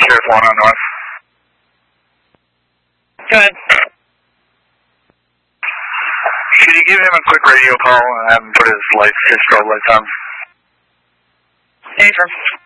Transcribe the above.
Sheriff 1 on North. Go ahead. Could you give him a quick radio call and have him put his strobe lights on? Affirm.